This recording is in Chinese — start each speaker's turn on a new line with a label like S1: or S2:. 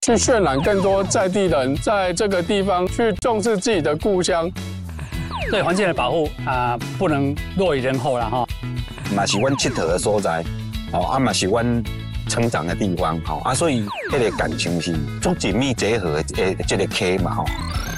S1: 去渲染更多在地人在这个地方去重视自己的故乡。
S2: 对环境的保护不能落于人后了哈。
S3: 嘛是阮佚佗的所在，嘛是阮成长的地方，所以迄个感情是足紧密结合的这个溪嘛